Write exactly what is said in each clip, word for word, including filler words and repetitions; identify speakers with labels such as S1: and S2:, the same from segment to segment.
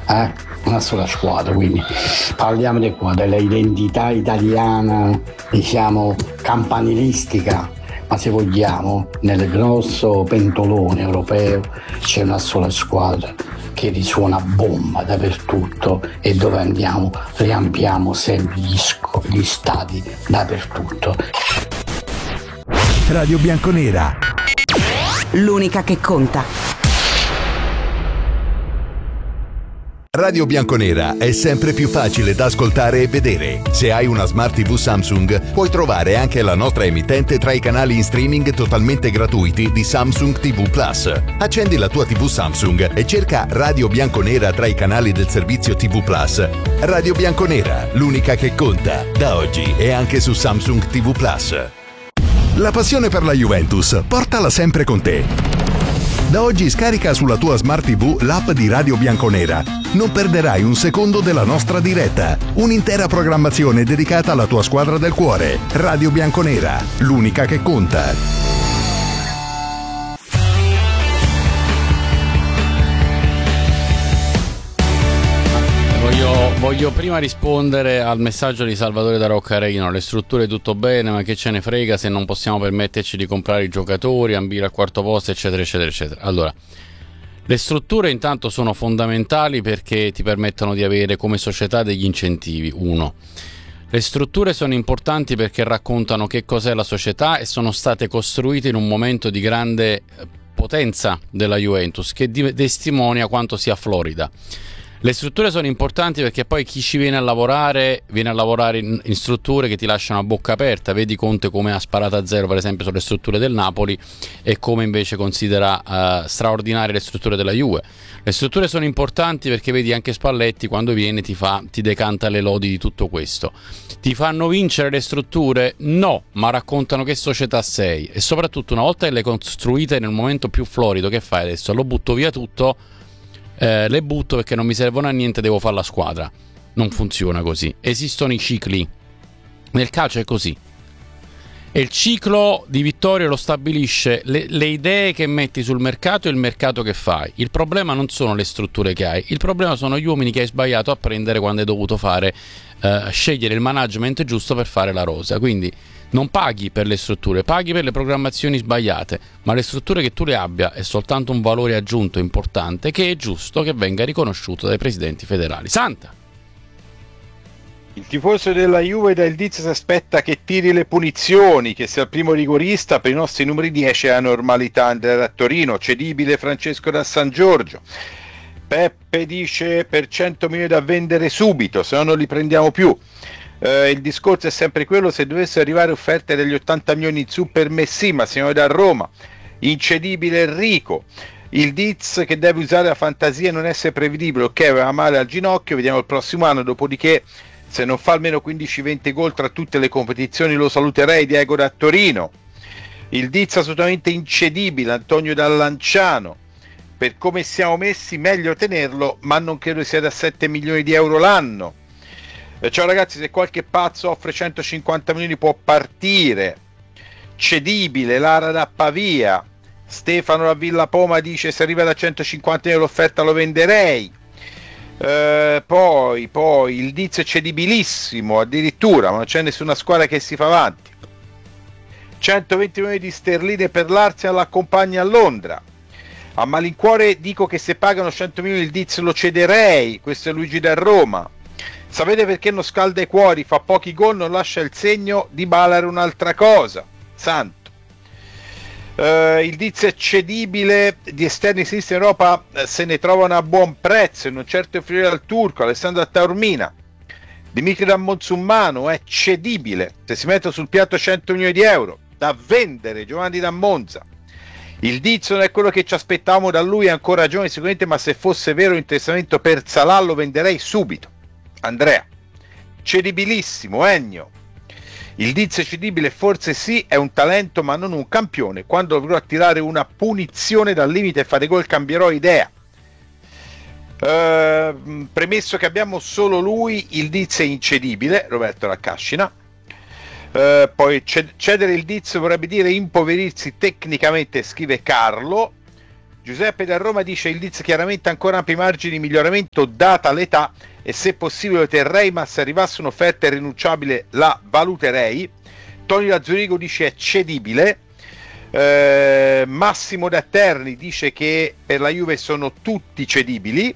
S1: eh? Una sola squadra, quindi parliamo di qua, dell'identità italiana, diciamo campanilistica, ma se vogliamo nel grosso pentolone europeo c'è una sola squadra che risuona bomba dappertutto e dove andiamo riempiamo sempre gli, sc- gli stadi dappertutto.
S2: Radio Bianconera,
S3: l'unica che conta.
S2: Radio Bianconera è sempre più facile da ascoltare e vedere. Se hai una Smart tivù Samsung, puoi trovare anche la nostra emittente tra i canali in streaming totalmente gratuiti di Samsung tivù Plus. Accendi la tua tivù Samsung e cerca Radio Bianconera tra i canali del servizio tivù Plus. Radio Bianconera, l'unica che conta. Da oggi è anche su Samsung tivù Plus. La passione per la Juventus, portala sempre con te. Da oggi scarica sulla tua Smart tivù l'app di Radio Bianconera. Non perderai un secondo della nostra diretta. Un'intera programmazione dedicata alla tua squadra del cuore. Radio Bianconera, l'unica che conta.
S4: Voglio, voglio prima rispondere al messaggio di Salvatore da Roccareino. Le strutture tutto bene, ma che ce ne frega se non possiamo permetterci di comprare i giocatori, ambire al quarto posto, eccetera, eccetera, eccetera. Allora, le strutture intanto sono fondamentali perché ti permettono di avere come società degli incentivi. Uno. Le strutture sono importanti perché raccontano che cos'è la società e sono state costruite in un momento di grande potenza della Juventus, che testimonia quanto sia florida. Le strutture sono importanti perché poi chi ci viene a lavorare viene a lavorare in, in strutture che ti lasciano a bocca aperta. Vedi Conte come ha sparato a zero per esempio sulle strutture del Napoli e come invece considera uh, straordinarie le strutture della Juve. Le strutture sono importanti perché vedi anche Spalletti quando viene ti fa ti decanta le lodi di tutto questo. Ti fanno vincere le strutture? No, ma raccontano che società sei e soprattutto una volta che le costruite nel momento più florido, che fai adesso? Lo butto via tutto? Eh, le butto perché non mi servono a niente, devo fare la squadra. Non funziona così. Esistono i cicli. Nel calcio è così. E il ciclo di vittorie lo stabilisce le, le idee che metti sul mercato e il mercato che fai. Il problema non sono le strutture che hai, il problema sono gli uomini che hai sbagliato a prendere quando hai dovuto fare eh, scegliere il management giusto per fare la rosa. Quindi non paghi per le strutture, paghi per le programmazioni sbagliate, ma le strutture che tu le abbia è soltanto un valore aggiunto importante che è giusto che venga riconosciuto dai presidenti federali. Santa!
S5: Il tifoso della Juve da Ildiz si aspetta che tiri le punizioni, che sia il primo rigorista. Per i nostri numeri dieci è la normalità. Andrea da Torino, cedibile Francesco da San Giorgio. Peppe dice per cento milioni da vendere subito, se no non li prendiamo più. Uh, il discorso è sempre quello: se dovesse arrivare offerte degli ottanta milioni in su per me sì, ma siamo da Roma. Incedibile Enrico. Il Diz che deve usare la fantasia e non essere prevedibile. Ok, aveva male al ginocchio, vediamo il prossimo anno, dopodiché se non fa almeno quindici venti gol tra tutte le competizioni lo saluterei. Diego da Torino. Il Diz assolutamente incedibile. Antonio da Lanciano. Per come siamo messi meglio tenerlo, ma non credo sia da sette milioni di euro l'anno. Ciao ragazzi, se qualche pazzo offre centocinquanta milioni può partire. Cedibile Lara da Pavia. Stefano da Villa Poma dice se arriva da centocinquanta milioni l'offerta lo venderei. Eh, poi poi il Diz è cedibilissimo addirittura, ma non c'è nessuna squadra che si fa avanti. centoventi milioni di sterline per l'Arsenal l'accompagna a Londra. A malincuore dico che se pagano cento milioni il Diz lo cederei. Questo è Luigi da Roma. Sapete perché non scalda i cuori, fa pochi gol, non lascia il segno? Dybala era un'altra cosa. Santo. Uh, il Diz è cedibile, di esterni sinistri in Europa eh, se ne trovano a buon prezzo e non certo inferiore al turco. Alessandro Taormina. Dimitri da Monsummano è cedibile, se si mette sul piatto cento milioni di euro da vendere. Giovanni da Monza. Il Diz non è quello che ci aspettavamo da lui, è ancora giovane sicuramente, ma se fosse vero interessamento per Salah lo venderei subito. Andrea. Cedibilissimo Ennio. Il Diz è cedibile, forse sì, è un talento ma non un campione. Quando dovrò attirare una punizione dal limite e fare gol cambierò idea. Uh, premesso che abbiamo solo lui, il Diz è incedibile. Roberto Raccascina. Uh, poi cedere il Diz vorrebbe dire impoverirsi tecnicamente, scrive Carlo. Giuseppe da Roma dice: il Leeds chiaramente ancora ampi margini di miglioramento data l'età, e se possibile lo terrei, ma se arrivasse un'offerta irrinunciabile la valuterei. Tony da Zurigo dice è cedibile. eh, Massimo da Terni dice che per la Juve sono tutti cedibili.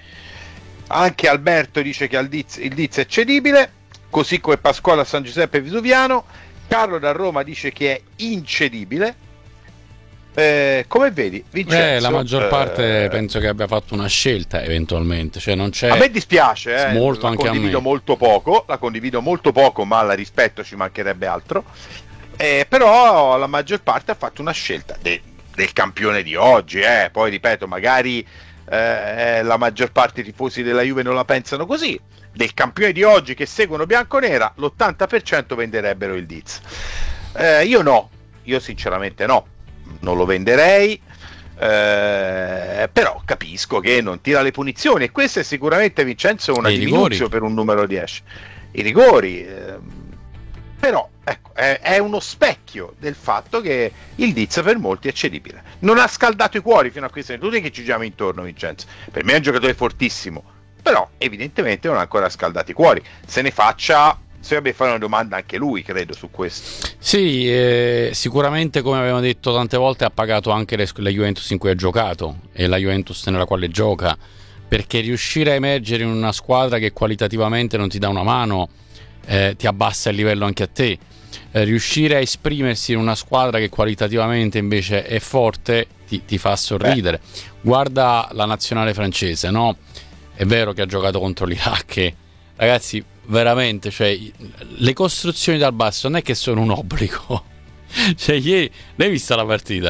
S5: Anche Alberto dice che il Leeds, il Leeds è cedibile, così come Pasquale a San Giuseppe Vesuviano. Carlo da Roma dice che è incedibile. Eh, come vedi, Vincenzo,
S4: eh, la maggior parte
S5: eh,
S4: penso che abbia fatto una scelta eventualmente, cioè non c'è.
S5: A me dispiace, eh,
S4: molto
S5: la
S4: anche
S5: condivido
S4: a me.
S5: molto poco, la condivido molto poco, ma la rispetto, ci mancherebbe altro. Eh, però la maggior parte ha fatto una scelta de- del campione di oggi, eh. Poi ripeto, magari eh, la maggior parte dei tifosi della Juve non la pensano così. Del campione di oggi che seguono bianconera, l'ottanta per cento venderebbero il Leeds. Eh, io no, io sinceramente no. Non lo venderei, eh, però capisco che non tira le punizioni, e questo è sicuramente, Vincenzo, una diminuzione per un numero dieci. I rigori, eh, però ecco, è, è uno specchio del fatto che il Leeds per molti è cedibile. Non ha scaldato i cuori fino a questa minuti che ci giriamo intorno, Vincenzo. Per me è un giocatore fortissimo, però evidentemente non ha ancora scaldato i cuori. Se ne faccia, se deve fare una domanda anche lui, credo, su questo.
S4: Sì, eh, sicuramente, come abbiamo detto tante volte, ha pagato anche le, la Juventus in cui ha giocato e la Juventus nella quale gioca, perché riuscire a emergere in una squadra che qualitativamente non ti dà una mano eh, ti abbassa il livello anche a te. Eh, riuscire a esprimersi in una squadra che qualitativamente invece è forte ti, ti fa sorridere. Beh. Guarda la nazionale francese, no? È vero che ha giocato contro l'Iraq, e, ragazzi, veramente, cioè, le costruzioni dal basso non è che sono un obbligo. Cioè, ieri l'hai vista la partita?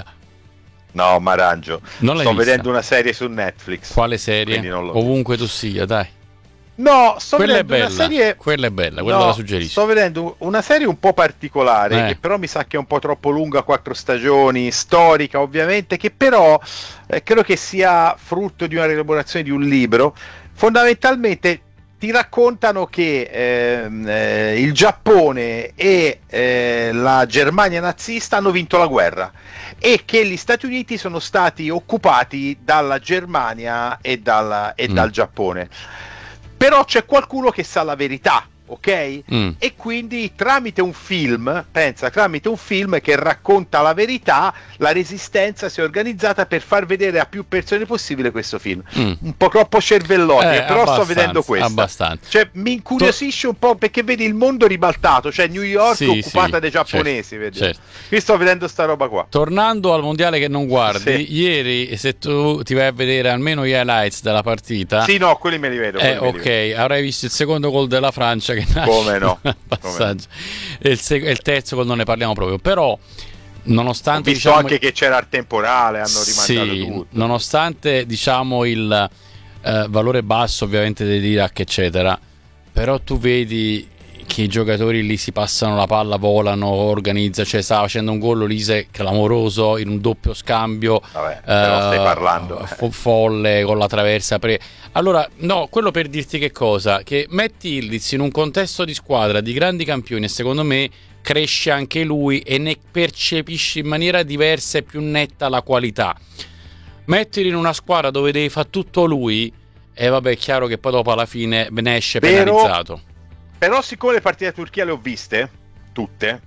S5: No, ma arrangio.
S4: Non l'hai
S5: sto
S4: vista?
S5: vedendo una serie su Netflix.
S4: Quale serie? Ovunque tu sia, dai.
S5: No, sto
S4: quella
S5: vedendo
S4: è bella,
S5: una serie.
S4: Quella è bella, quella
S5: no,
S4: te la suggerisco.
S5: Sto vedendo una serie un po' particolare,
S4: eh.
S5: che però mi sa che è un po' troppo lunga, quattro stagioni, storica ovviamente, che però eh, credo che sia frutto di una rielaborazione di un libro. Fondamentalmente ti raccontano che ehm, eh, il Giappone e eh, la Germania nazista hanno vinto la guerra, e che gli Stati Uniti sono stati occupati dalla Germania e, dalla, e mm. dal Giappone. Però c'è qualcuno che sa la verità, ok? Mm. E quindi tramite un film, pensa, tramite un film che racconta la verità, la resistenza si è organizzata per far vedere a più persone possibile questo film. Mm. Un po' troppo cervellotico, eh, però sto vedendo questo.
S4: Abbastanza.
S5: Cioè, mi incuriosisce un po' perché vedi il mondo ribaltato, cioè New York sì, occupata sì, dai giapponesi, certo, vedi? Certo. Qui sto vedendo sta roba qua.
S4: Tornando al mondiale che non guardi,
S5: sì.
S4: ieri, se tu ti vai a vedere almeno gli highlights della partita,
S5: sì, no, quelli me li vedo.
S4: Eh, ok, vedo. Avrai visto il secondo gol della Francia che nasce.
S5: Come no?
S4: Passaggio. E il, sec- il terzo gol non ne parliamo proprio, però nonostante
S5: ho visto
S4: diciamo,
S5: anche che c'era il temporale, hanno rimandato
S4: sì,
S5: tutto.
S4: Nonostante diciamo il eh, valore basso ovviamente dell'Iraq eccetera, però tu vedi che i giocatori lì si passano la palla, volano, organizza, cioè stava facendo un gol Olise clamoroso in un doppio scambio.
S5: Vabbè, però stai parlando
S4: fo- folle con la traversa pre- allora no, quello per dirti che cosa, che metti il Leeds in un contesto di squadra di grandi campioni e secondo me cresce anche lui e ne percepisce in maniera diversa e più netta la qualità. Mettili in una squadra dove devi fare tutto lui e vabbè, è chiaro che poi dopo alla fine ne esce
S5: Però...
S4: penalizzato.
S5: Però siccome le partite da Turchia le ho viste tutte,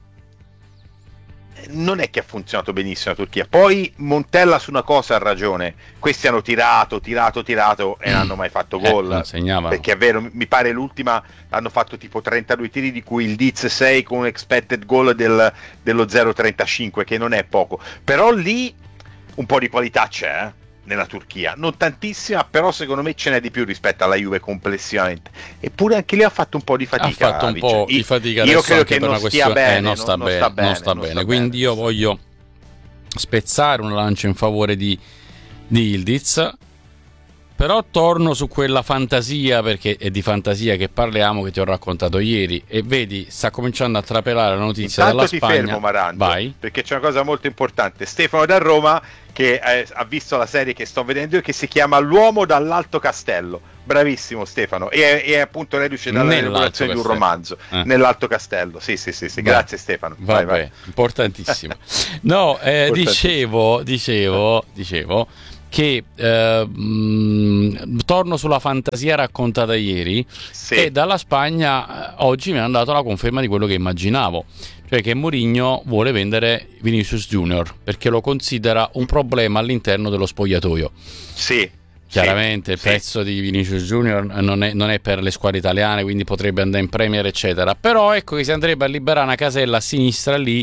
S5: non è che ha funzionato benissimo la Turchia. Poi Montella su una cosa ha ragione, questi hanno tirato, tirato, tirato e non hanno mai fatto gol,
S4: eh,
S5: perché è vero, mi pare l'ultima hanno fatto tipo trentadue tiri, di cui il Leeds sei con un expected goal del, dello zero virgola trentacinque, che non è poco, però lì un po' di qualità c'è, eh? Nella Turchia, non tantissima, però secondo me ce n'è di più rispetto alla Juve complessivamente, eppure anche lì ha fatto un po' di fatica,
S4: ha fatto un po' di fatica.
S5: Io credo
S4: che
S5: che non stia bene, eh, non, sta non, bene, sta bene,
S4: non sta
S5: non
S4: bene,
S5: sta
S4: quindi
S5: bene,
S4: io voglio spezzare una lancia in favore di, di Yildiz, però torno su quella fantasia, perché è di fantasia che parliamo, che ti ho raccontato ieri, e vedi, sta cominciando a trapelare la notizia
S5: Intanto
S4: dalla
S5: ti
S4: Spagna.
S5: fermo, Marando,
S4: vai,
S5: perché c'è una cosa molto importante. Stefano da Roma, che eh, ha visto la serie che sto vedendo io, che si chiama L'uomo dall'alto castello. Bravissimo Stefano, e, e appunto lei riuscì dalla elaborazione di un romanzo eh. Nell'Alto Castello. Sì, sì, sì, sì. Grazie Stefano.
S4: Vabbè,
S5: vai, vai.
S4: Importantissimo. No, eh, importantissimo. dicevo, dicevo, dicevo che eh, mh, torno sulla fantasia raccontata ieri, sì. E dalla Spagna eh, oggi mi hanno dato la conferma di quello che immaginavo, cioè che Mourinho vuole vendere Vinicius Junior perché lo considera un problema all'interno dello spogliatoio.
S5: Sì.
S4: Chiaramente
S5: sì,
S4: il prezzo sì. di Vinicius Junior non è, non è per le squadre italiane, quindi potrebbe andare in Premier eccetera, però ecco che si andrebbe a liberare una casella a sinistra lì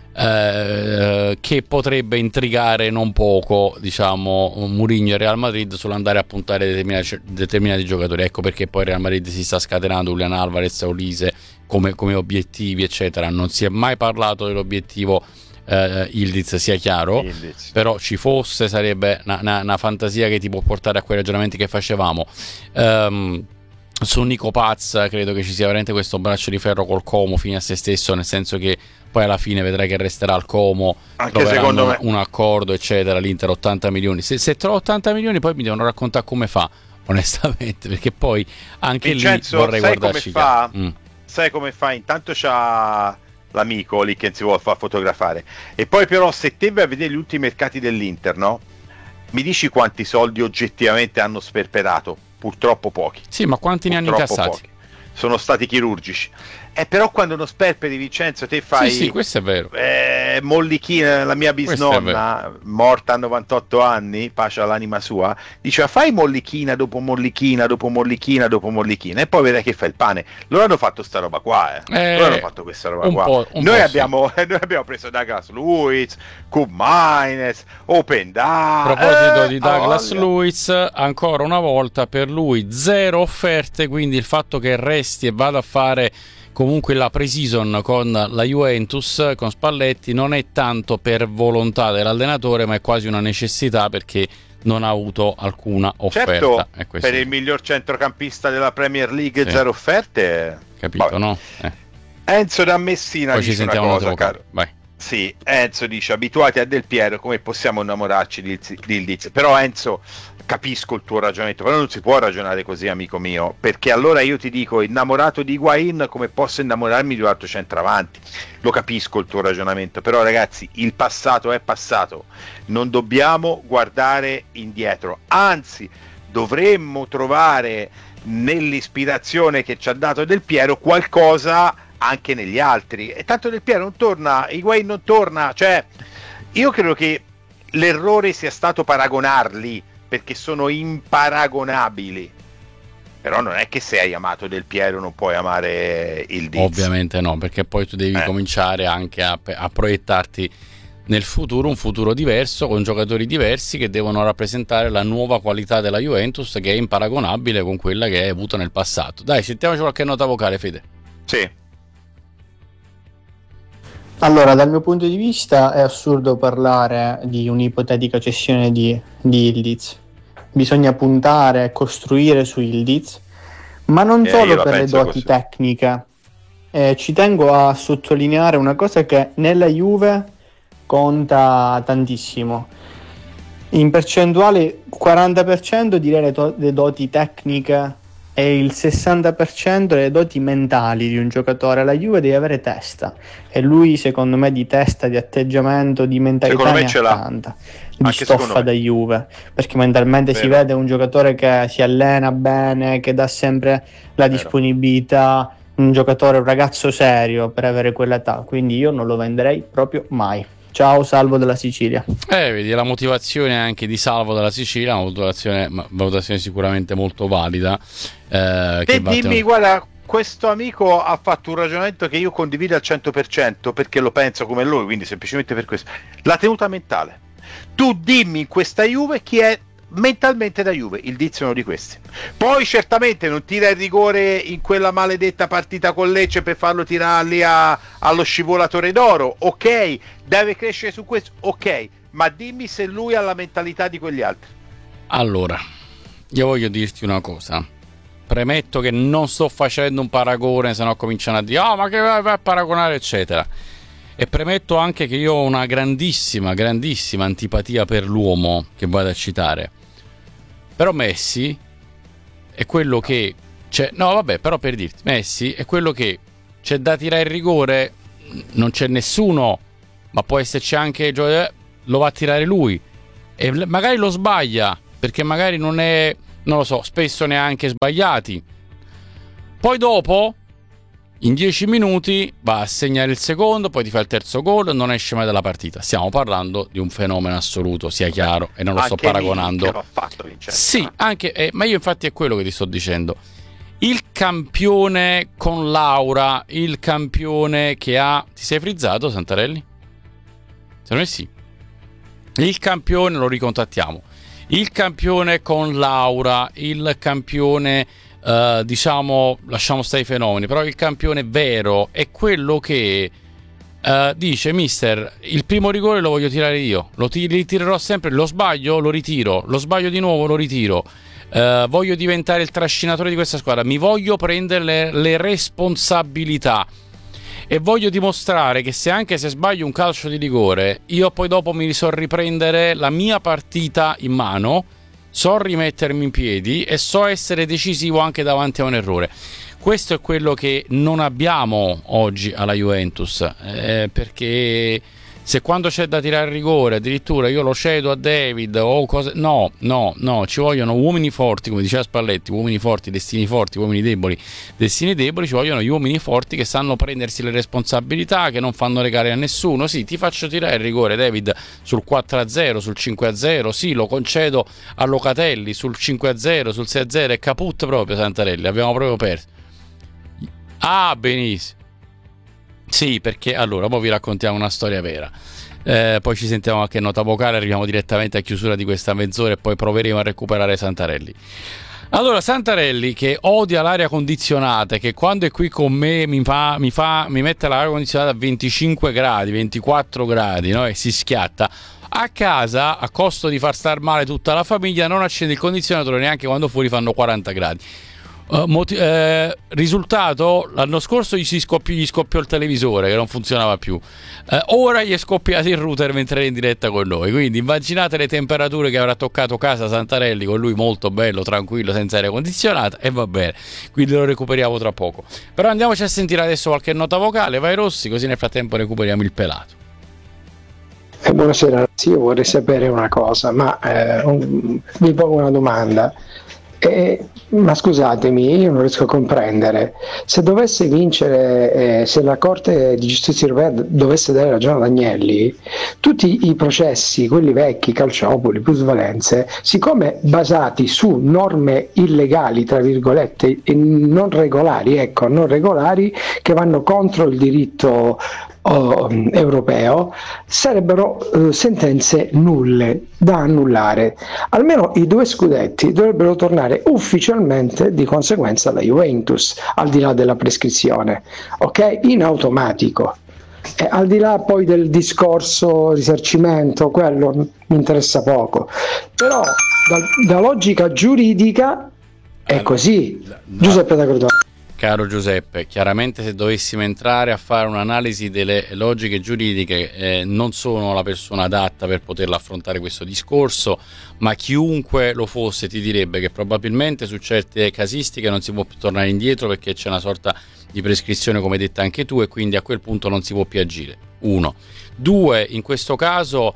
S4: eh, che potrebbe intrigare non poco, diciamo, Mourinho e Real Madrid sull'andare a puntare determinati, determinati giocatori. Ecco perché poi Real Madrid si sta scatenando Julian Alvarez, Olise come, come obiettivi eccetera. Non si è mai parlato dell'obiettivo Uh, Ildiz, sia chiaro, Ildiz. Però ci fosse sarebbe una, una, una fantasia che ti può portare a quei ragionamenti che facevamo. Um, su Nico Paz credo che ci sia veramente questo braccio di ferro col Como fine a se stesso, nel senso che poi alla fine vedrai che resterà al Como,
S5: anche secondo me
S4: un accordo eccetera, l'Inter ottanta milioni, se, se trova ottanta milioni poi mi devono raccontare come fa onestamente, perché poi anche
S5: Vincenzo,
S4: lì vorrei
S5: sai
S4: guardarci
S5: come fa?
S4: Mm.
S5: Sai come fa? Intanto c'ha l'amico lì che si vuole far fotografare, e poi però se te vai a vedere gli ultimi mercati dell'Inter, no? Mi dici quanti soldi oggettivamente hanno sperperato? Purtroppo pochi.
S4: Sì, ma quanti
S5: Purtroppo
S4: ne hanno incassati?
S5: Pochi. Sono stati chirurgici. Eh, però quando non sperperi, Vincenzo, te fai...
S4: Sì, sì, questo è vero.
S5: Eh, Mollichina, la mia bisnonna, morta a novantotto anni, pace all'anima sua, diceva fai mollichina dopo mollichina, dopo mollichina, dopo mollichina, e poi vedrai che fa il pane. Loro hanno fatto sta roba qua, eh.
S4: eh
S5: Loro hanno fatto questa roba qua.
S4: Po',
S5: noi, abbiamo, sì. noi abbiamo preso Douglas Luiz, Kub Mines, Open Da.
S4: A proposito
S5: eh,
S4: di Douglas oh, Luiz, ancora una volta per lui zero offerte, quindi il fatto che resti e vada a fare comunque la pre-season con la Juventus, con Spalletti, non è tanto per volontà dell'allenatore, ma è quasi una necessità perché non ha avuto alcuna offerta.
S5: Certo, per il miglior centrocampista della Premier League, sì. Zero offerte.
S4: Capito, vabbè. No?
S5: Eh. Enzo da Messina
S4: poi
S5: dice
S4: ci sentiamo
S5: una cosa, caro.
S4: Vai.
S5: Sì, Enzo dice abituati a Del Piero, come possiamo innamorarci di Ildiz? Però Enzo, capisco il tuo ragionamento, però non si può ragionare così, amico mio, perché allora io ti dico, innamorato di Higuain, come posso innamorarmi di un altro centravanti? Lo capisco il tuo ragionamento, però ragazzi, il passato è passato, non dobbiamo guardare indietro, anzi dovremmo trovare nell'ispirazione che ci ha dato Del Piero qualcosa anche negli altri, e tanto Del Piero non torna, Higuain non torna, cioè io credo che l'errore sia stato paragonarli, perché sono imparagonabili, però non è che se hai amato Del Piero non puoi amare Ildiz.
S4: Ovviamente no, perché poi tu devi eh. cominciare anche a, a proiettarti nel futuro, un futuro diverso, con giocatori diversi che devono rappresentare la nuova qualità della Juventus, che è imparagonabile con quella che hai avuto nel passato. Dai, sentiamoci qualche nota vocale, Fede.
S5: Sì.
S6: Allora, dal mio punto di vista è assurdo parlare di un'ipotetica cessione di, di Ildiz. Bisogna puntare e costruire su Ildiz, ma non eh, solo per le doti così. tecniche. Eh, ci tengo a sottolineare una cosa che nella Juve conta tantissimo. In percentuale quaranta per cento direi le, to- le doti tecniche e il sessanta per cento le doti mentali di un giocatore. La Juve deve avere testa, e lui secondo me di testa, di atteggiamento, di mentalità ne ha tanta, di
S5: Anche
S6: stoffa da Juve, perché mentalmente Vero. si vede un giocatore che si allena bene, che dà sempre la Vero. disponibilità, un giocatore, un ragazzo serio per avere quell'età, quindi io non lo venderei proprio mai. Ciao, Salvo della Sicilia.
S4: Eh, vedi, la motivazione anche di Salvo della Sicilia, una valutazione, valutazione sicuramente molto valida. Eh,
S5: Te
S4: che
S5: dimmi, guarda, questo amico ha fatto un ragionamento che io condivido al cento per cento, perché lo penso come lui, quindi semplicemente per questo. La tenuta mentale. Tu dimmi in questa Juve chi è mentalmente da Juve, Ildiz è uno di questi. Poi certamente non tira il rigore in quella maledetta partita con Lecce per farlo tirare lì a, allo scivolatore d'oro, ok, deve crescere su questo, ok, ma dimmi se lui ha la mentalità di quegli altri.
S4: Allora, io voglio dirti una cosa. Premetto che non sto facendo un paragone, se no cominciano a dire oh ma che vai, vai a paragonare eccetera, e premetto anche che io ho una grandissima grandissima antipatia per l'uomo che vado a citare, però Messi è quello che c'è, no vabbè, però per dirti, Messi è quello che c'è da tirare il rigore, non c'è nessuno, ma può esserci anche, lo va a tirare lui e magari lo sbaglia perché magari non è, non lo so, spesso neanche sbagliati. Poi dopo, in dieci minuti, va a segnare il secondo, poi ti fa il terzo gol, non esce mai dalla partita. Stiamo parlando di un fenomeno assoluto, sia chiaro, e non lo
S5: anche
S4: sto paragonando.
S5: L'ho fatto, Vincenzo.
S4: Sì, anche, eh, ma io infatti è quello che ti sto dicendo. Il campione con Laura, il campione che ha... Ti sei frizzato, Santarelli? Secondo me sì. Il campione, lo ricontattiamo. Il campione con Laura, il campione, eh, diciamo, lasciamo stare i fenomeni, però il campione vero è quello che eh, dice mister, il primo rigore lo voglio tirare io, lo ti- ritirerò sempre, lo sbaglio, lo ritiro, lo sbaglio di nuovo, lo ritiro, eh, voglio diventare il trascinatore di questa squadra, mi voglio prendere le, le responsabilità. E voglio dimostrare che se anche se sbaglio un calcio di rigore, io poi dopo mi so riprendere la mia partita in mano, so rimettermi in piedi e so essere decisivo anche davanti a un errore. Questo è quello che non abbiamo oggi alla Juventus, eh, perché se quando c'è da tirare il rigore addirittura io lo cedo a David o cose, no, no, no, ci vogliono uomini forti, come diceva Spalletti, uomini forti, destini forti, uomini deboli, destini deboli, ci vogliono gli uomini forti che sanno prendersi le responsabilità, che non fanno regare a nessuno. Sì, ti faccio tirare il rigore David sul quattro a zero, sul cinque a zero, sì, lo concedo a Locatelli sul cinque a zero, sul sei a zero, è caput proprio Santarelli, abbiamo proprio perso. Ah, benissimo. Sì, perché allora, poi vi raccontiamo una storia vera. Eh, poi ci sentiamo anche nota vocale, arriviamo direttamente a chiusura di questa mezz'ora e poi proveremo a recuperare Santarelli. Allora, Santarelli che odia l'aria condizionata, che quando è qui con me mi fa, mi fa, mi mette l'aria condizionata a venticinque gradi, ventiquattro gradi, no? E si schiatta. A casa, a costo di far star male tutta la famiglia, non accende il condizionatore neanche quando fuori fanno quaranta gradi. Uh, moti- eh, risultato, l'anno scorso gli, si scoppi- gli scoppiò il televisore che non funzionava più, uh, ora gli è scoppiato il router mentre è in diretta con noi, quindi immaginate le temperature che avrà toccato casa Santarelli, con lui molto bello, tranquillo, senza aria condizionata, e va bene, quindi lo recuperiamo tra poco. Però andiamoci a sentire adesso qualche nota vocale, vai Rossi, così nel frattempo recuperiamo il pelato.
S7: Eh, buonasera ragazzi, io vorrei sapere una cosa, ma eh, un, vi pongo una domanda. Eh, ma scusatemi, io non riesco a comprendere, se dovesse vincere, eh, se la Corte di Giustizia Europea dovesse dare ragione ad Agnelli, tutti i processi, quelli vecchi, calciopoli, plusvalenze, siccome basati su norme illegali, tra virgolette, e non regolari, ecco, non regolari, che vanno contro il diritto Oh, europeo, sarebbero eh, sentenze nulle da annullare. Almeno i due scudetti dovrebbero tornare ufficialmente di conseguenza alla Juventus, al di là della prescrizione, ok? In automatico. E al di là poi del discorso risarcimento, quello mi interessa poco, però da, da logica giuridica è così. Giuseppe da Crotone.
S4: Caro Giuseppe, chiaramente se dovessimo entrare a fare un'analisi delle logiche giuridiche, eh, non sono la persona adatta per poterla affrontare questo discorso, ma chiunque lo fosse ti direbbe che probabilmente su certe casistiche non si può più tornare indietro perché c'è una sorta di prescrizione, come hai detto anche tu, e quindi a quel punto non si può più agire. Uno. Due, in questo caso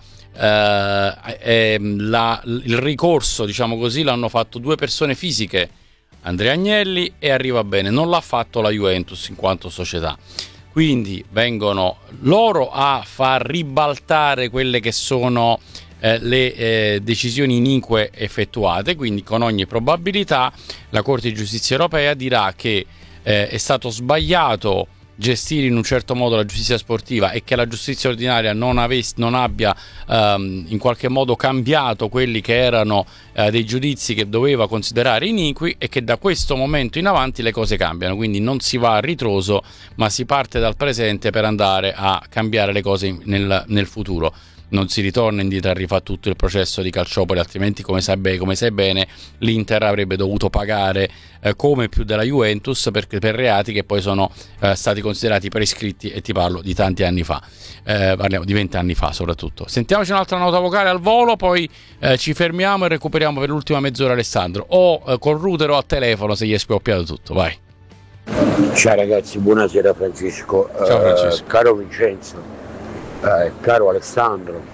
S4: eh, eh, la, il ricorso, diciamo così, l'hanno fatto due persone fisiche, Andrea Agnelli, e arriva bene, non l'ha fatto la Juventus in quanto società, quindi vengono loro a far ribaltare quelle che sono eh, le eh, decisioni inique effettuate, quindi con ogni probabilità la Corte di Giustizia Europea dirà che eh, è stato sbagliato gestire in un certo modo la giustizia sportiva e che la giustizia ordinaria non, avesse, non abbia um, in qualche modo cambiato quelli che erano uh, dei giudizi che doveva considerare iniqui, e che da questo momento in avanti le cose cambiano, quindi non si va a ritroso ma si parte dal presente per andare a cambiare le cose nel, nel futuro. non si ritorna indietro a rifare tutto il processo di Calciopoli, altrimenti come sai, be- come sai bene l'Inter avrebbe dovuto pagare eh, come più della Juventus per, per reati che poi sono eh, stati considerati prescritti, e ti parlo di tanti anni fa, eh, parliamo di venti anni fa soprattutto. Sentiamoci un'altra nota vocale al volo, poi eh, ci fermiamo e recuperiamo per l'ultima mezz'ora Alessandro, o eh, col router o a telefono se gli è scoppiato tutto. Vai.
S8: Ciao ragazzi, buonasera Francesco.
S4: Ciao Francesco.
S8: Uh, caro Vincenzo, uh, caro Alessandro,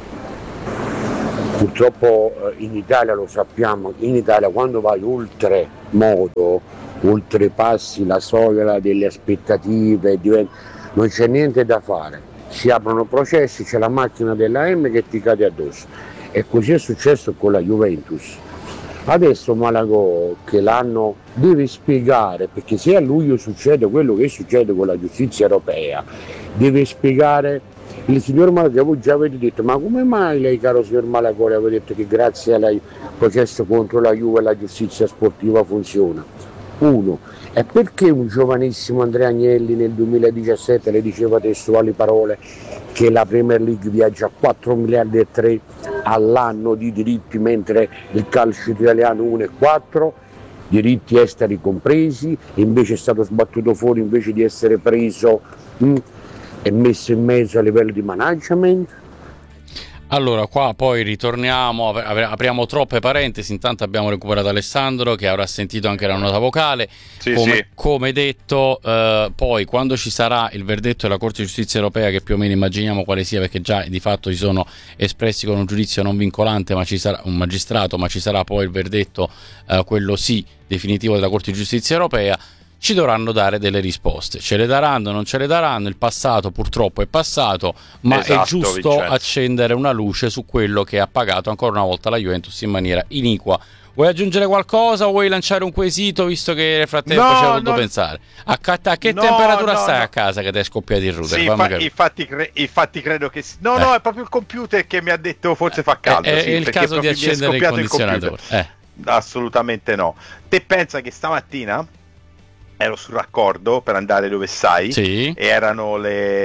S8: purtroppo uh, in Italia lo sappiamo, in Italia quando vai oltre modo, oltrepassi la soglia delle aspettative, divent- non c'è niente da fare, si aprono processi, c'è la macchina della M che ti cade addosso, e così è successo con la Juventus. Adesso Malagò, che l'hanno, deve spiegare, perché se a luglio succede quello che succede con la giustizia europea, deve spiegare il signor Malagò. Voi già avete detto, ma come mai lei, caro signor Malagò, avete detto che grazie al processo contro la Juve la giustizia sportiva funziona? Uno, e perché un giovanissimo Andrea Agnelli nel duemiladiciassette le diceva testuali parole che la Premier League viaggia a quattro miliardi e tre all'anno di diritti, mentre il calcio italiano uno e quattro, diritti esteri compresi, invece è stato sbattuto fuori invece di essere preso mh, e messo in mezzo a livello di management?
S4: Allora, qua poi ritorniamo, apriamo troppe parentesi. Intanto abbiamo recuperato Alessandro, che avrà sentito anche la nota vocale.
S5: Sì,
S4: come,
S5: sì.
S4: come detto, eh, poi quando ci sarà il verdetto della Corte di Giustizia Europea, che più o meno immaginiamo quale sia, perché già di fatto si sono espressi con un giudizio non vincolante, ma ci sarà un magistrato, ma ci sarà poi il verdetto, eh, quello sì, definitivo della Corte di Giustizia Europea, ci dovranno dare delle risposte. Ce le daranno, non ce le daranno, il passato purtroppo è passato, ma
S5: esatto,
S4: è giusto
S5: Vincenzo.
S4: accendere una luce su quello che ha pagato ancora una volta la Juventus in maniera iniqua. Vuoi aggiungere qualcosa o vuoi lanciare un quesito, visto che nel frattempo
S5: No,
S4: ci hai dovuto
S5: no.
S4: pensare? A, ca- a che
S5: No,
S4: temperatura
S5: no,
S4: stai
S5: no.
S4: a casa che ti è scoppiato il router?
S5: Sì,
S4: Fammi
S5: infa-
S4: capire.
S5: infatti, cre- infatti credo che si- no
S4: Eh.
S5: no è proprio il computer che mi ha detto forse fa caldo,
S4: è,
S5: sì,
S4: è il
S5: perché
S4: caso di
S5: proprio mi è
S4: accendere il
S5: scoppiato
S4: condizionatore.
S5: computer.
S4: Eh.
S5: Assolutamente no. Te pensa che stamattina ero sul raccordo per andare dove sai,
S4: Sì.
S5: e erano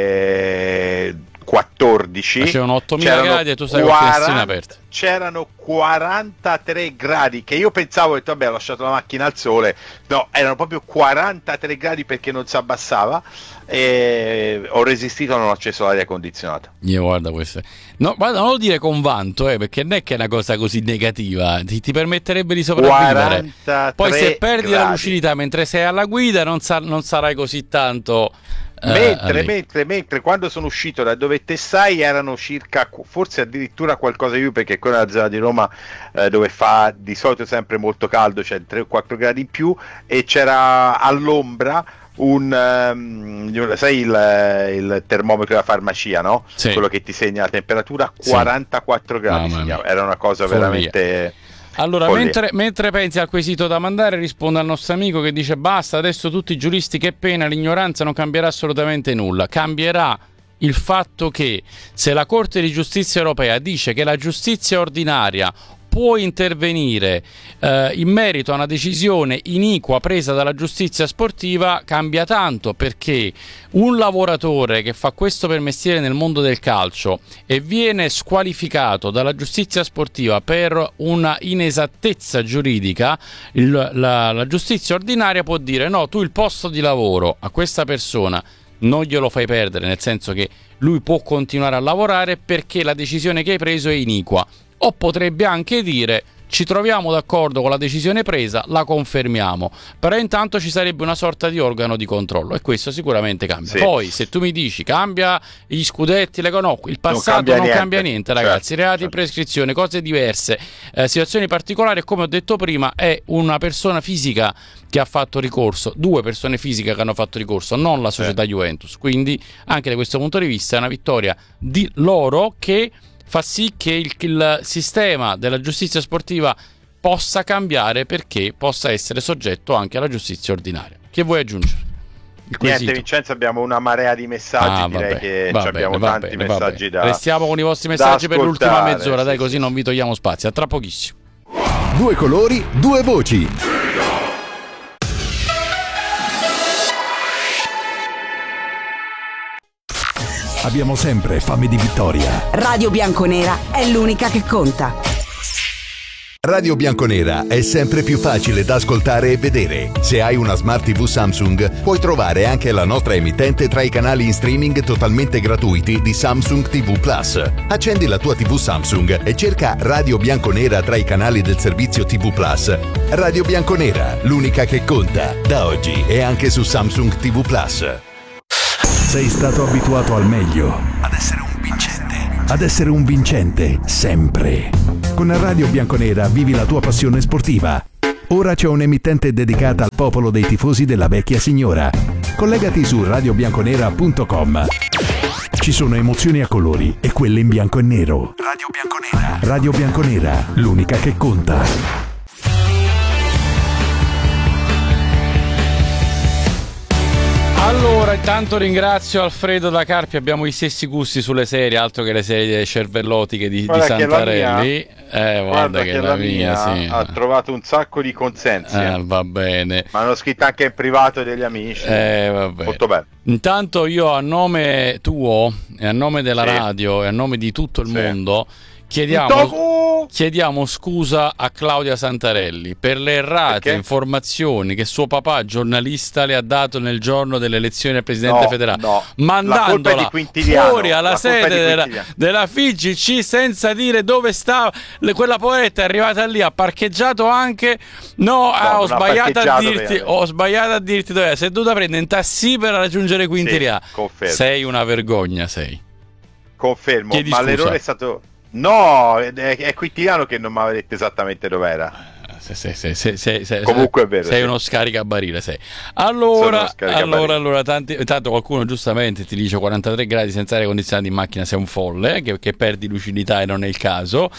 S5: le quattordici,
S4: Facevano ottomila
S5: c'erano
S4: gradi e tu stai con le finestrine aperte.
S5: c'erano quarantatré gradi, che io pensavo, ho detto vabbè, ho lasciato la macchina al sole, no, erano proprio quarantatré gradi perché non si abbassava, e ho resistito, non ho acceso l'aria condizionata.
S4: Io guarda questo. No, guarda, non lo dire con vanto, eh, perché non è che è una cosa così negativa, ti, ti permetterebbe di sopravvivere.
S5: quarantatré
S4: Poi se perdi
S5: gradi.
S4: la lucidità mentre sei alla guida non, sa- non sarai così tanto eh,
S5: Mentre,
S4: lì.
S5: mentre, mentre quando sono uscito da dove te sai erano circa, forse addirittura qualcosa di più, perché quella è la zona di Roma eh, dove fa di solito sempre molto caldo, c'è tre o quattro gradi in più, e c'era all'ombra un um, sai il, il termometro della farmacia, no?
S4: Sì.
S5: Quello che ti segna la temperatura,
S4: Sì.
S5: quarantaquattro gradi,
S4: Mamma
S5: segnava.
S4: mia.
S5: Era una cosa
S4: Follia.
S5: veramente.
S4: Allora,
S5: follia.
S4: mentre, mentre pensi al quesito da mandare, risponde al nostro amico che dice: basta, adesso tutti i giuristi, che pena, l'ignoranza non cambierà assolutamente nulla. Cambierà il fatto che se la Corte di Giustizia Europea dice che la giustizia ordinaria può intervenire eh, in merito a una decisione iniqua presa dalla giustizia sportiva, cambia tanto, perché un lavoratore che fa questo per mestiere nel mondo del calcio e viene squalificato dalla giustizia sportiva per una inesattezza giuridica, il, la, la giustizia ordinaria può dire: no, tu il posto di lavoro a questa persona non glielo fai perdere, nel senso che lui può continuare a lavorare perché la decisione che hai preso è iniqua. O potrebbe anche dire: ci troviamo d'accordo con la decisione presa, la confermiamo, però intanto ci sarebbe una sorta di organo di controllo, e questo sicuramente cambia.
S5: Sì.
S4: Poi se tu mi dici cambia gli scudetti, le... no, il passato non
S5: cambia
S4: cambia,
S5: niente.
S4: niente, ragazzi,
S5: Certo,
S4: reati in
S5: certo.
S4: prescrizione, cose diverse, eh, situazioni particolari, e come ho detto prima è una persona fisica che ha fatto ricorso, due persone fisiche che hanno fatto ricorso, non la società Juventus, quindi anche da questo punto di vista è una vittoria di loro, che fa sì che il, il sistema della giustizia sportiva possa cambiare, perché possa essere soggetto anche alla giustizia ordinaria. Che vuoi aggiungere? Il
S5: Niente,
S4: quesito.
S5: Vincenzo, abbiamo una marea di messaggi,
S4: Ah,
S5: direi
S4: vabbè,
S5: che
S4: va
S5: ci abbiamo
S4: bene, va
S5: tanti
S4: bene, va
S5: messaggi
S4: bene.
S5: da
S4: Restiamo con i vostri
S5: da
S4: messaggi per l'ultima
S5: ascoltare,
S4: mezz'ora,
S5: sì,
S4: dai,
S5: sì,
S4: così
S5: sì.
S4: non vi togliamo spazio. A tra pochissimo.
S2: Due colori, due voci.
S9: Abbiamo sempre fame di vittoria.
S3: Radio Bianconera è l'unica che conta.
S2: Radio Bianconera è sempre più facile da ascoltare e vedere. Se hai una Smart tivù Samsung, puoi trovare anche la nostra emittente tra i canali in streaming totalmente gratuiti di Samsung tivù Plus. Accendi la tua tivù Samsung e cerca Radio Bianconera tra i canali del servizio tivù Plus. Radio Bianconera, l'unica che conta. Da oggi è anche su Samsung tivù Plus.
S9: Sei stato abituato al meglio, ad essere un vincente, ad essere un vincente sempre. Con Radio Bianconera vivi la tua passione sportiva. Ora c'è un'emittente dedicata al popolo dei tifosi della vecchia signora. Collegati su radio bianconera punto com. Ci sono emozioni a colori e quelle in bianco e nero. Radio Bianconera. Radio Bianconera, l'unica che conta.
S4: Allora, intanto ringrazio Alfredo da Carpi, abbiamo gli stessi gusti sulle serie, altro che le serie cervellotiche di, di Santarelli. Eh, guarda, guarda che, che la mia, mia sì.
S5: Ha trovato un sacco di consensi.
S4: Eh, va bene.
S5: Ma hanno scritto anche in privato degli amici.
S4: Eh, vabbè.
S5: Molto bello.
S4: Intanto io a nome tuo e a nome della sì. radio e a nome di tutto il sì. mondo Chiediamo, chiediamo scusa a Claudia Santarelli per le errate Perché? informazioni che suo papà giornalista le ha dato nel giorno delle elezioni al presidente
S5: no,
S4: federale,
S5: no.
S4: mandandola fuori alla sede della, della F I G C senza dire dove stava. Quella poveretta è arrivata lì, ha parcheggiato anche. No, no ah, ho, sbagliato a dirti, ho sbagliato a dirti dove è. Sei dovuta prendere un taxi per raggiungere Quintiliano. Sì, sei una vergogna, sei.
S5: Confermo, Chiedi ma scusa. l'errore è stato. No, è, è Quintiliano che non mi aveva detto esattamente dov'era.
S4: Se, se, se, se, se, se,
S5: Comunque è vero.
S4: Sei sì. uno scaricabarile, sei. Allora, allora, allora tanti, tanto qualcuno giustamente ti dice quarantatré gradi senza aria condizionato in macchina sei un folle, che, che perdi lucidità e non è il caso.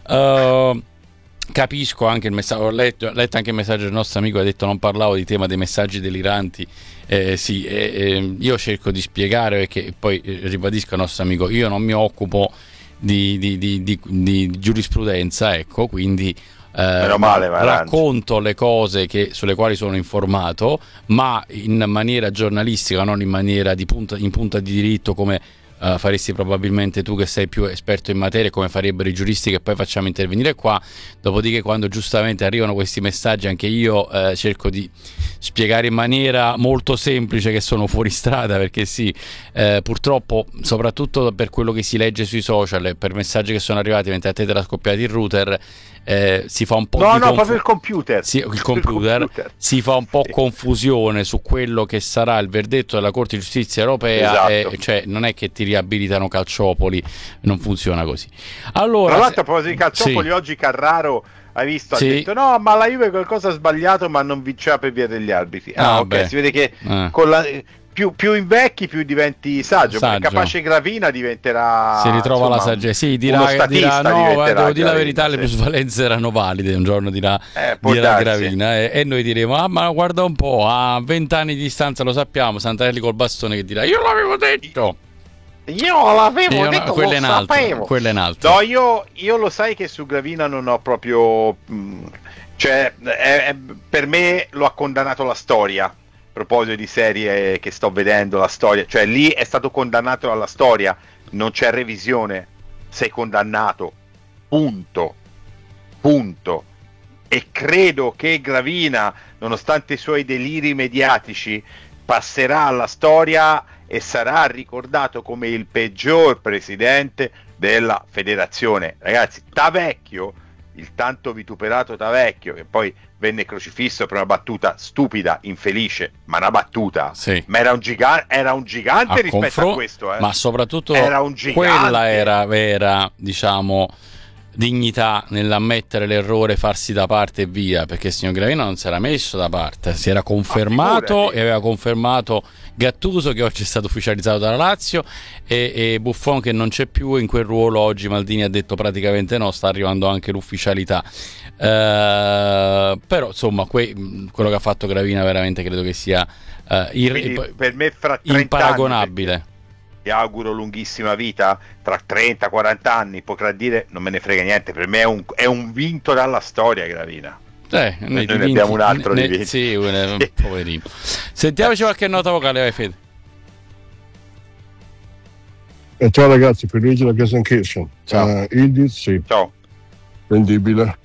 S4: Uh, capisco anche il messaggio, ho letto, ho letto anche il messaggio del nostro amico che ha detto non parlavo di tema dei messaggi deliranti. Eh, sì, eh, eh, io cerco di spiegare perché poi eh, ribadisco al nostro amico, io non mi occupo Di, di, di, di, di giurisprudenza, ecco, quindi eh,
S5: male,
S4: racconto le cose che, sulle quali sono informato, ma in maniera giornalistica, non in maniera di punta, in punta di diritto come uh, faresti probabilmente tu che sei più esperto in materia, come farebbero i giuristi che poi facciamo intervenire qua. Dopodiché quando giustamente arrivano questi messaggi anche io eh, cerco di spiegare in maniera molto semplice che sono fuori strada, perché sì, eh, purtroppo soprattutto per quello che si legge sui social e per messaggi che sono arrivati mentre a te te l'ha scoppiato il router, eh, si fa un po'
S5: no
S4: di
S5: no
S4: confu-
S5: proprio il computer
S4: sì, il computer, il computer si fa un po' sì. confusione su quello che sarà il verdetto della Corte di Giustizia Europea, esatto. e, cioè non è che ti riabilitano Calciopoli, non funziona così. Allora,
S5: tra l'altro a proposito di Calciopoli, sì. oggi Carraro hai visto, sì. ha detto no, ma la Juve qualcosa ha sbagliato ma non vinceva per via degli arbitri. Ah, ah ok, beh. si vede che eh. con la, più, più invecchi più diventi saggio, saggio. Capace Gravina diventerà,
S4: si ritrova insomma, la saggezza, sì, dirà, dirà no, devo dire la verità, sì. le plusvalenze erano valide, un giorno dirà,
S5: eh,
S4: dirà Gravina e, e noi diremo ah ma guarda un po', a vent'anni di distanza lo sappiamo, Santarelli col bastone che dirà io l'avevo detto.
S5: Io l'avevo io detto,
S4: no,
S5: lo
S4: in alto,
S5: sapevo.
S4: Quella in alto.
S5: No, io, io lo sai che su Gravina non ho proprio mh, cioè è, è, per me lo ha condannato la storia. A proposito di serie che sto vedendo, la storia, cioè lì è stato condannato alla storia, non c'è revisione, sei condannato, punto, punto. E credo che Gravina, nonostante i suoi deliri mediatici, passerà alla storia e sarà ricordato come il peggior presidente della federazione. Ragazzi, Tavecchio, il tanto vituperato Tavecchio, che poi venne crocifisso per una battuta stupida, infelice, ma una battuta,
S4: sì.
S5: ma era un, giga- era un gigante a rispetto confron- a questo. Eh.
S4: Ma soprattutto
S5: era un gigante.
S4: Quella era vera, diciamo, dignità nell'ammettere l'errore, farsi da parte e via, perché il signor Gravina non si era messo da parte, si era confermato e aveva confermato Gattuso, che oggi è stato ufficializzato dalla Lazio, e, e Buffon che non c'è più in quel ruolo. Oggi Maldini ha detto praticamente no, sta arrivando anche l'ufficialità, uh, però insomma que- quello che ha fatto Gravina veramente credo che sia uh, ir-
S5: per me fra
S4: imparagonabile anni,
S5: ti auguro lunghissima vita, tra trenta quaranta anni potrà dire non me ne frega niente, per me è un, è un vinto dalla storia Gravina.
S4: Eh,
S5: noi ne abbiamo un altro ne, di vinto.
S4: Sì, un, poverino. Sentiamoci qualche nota vocale, vai Fede.
S10: Eh, ciao ragazzi, Pierluigi da Gelsenkirchen.
S5: Ciao.
S10: Uh, Ildiz, sì.
S5: Ciao.
S10: Vendibile.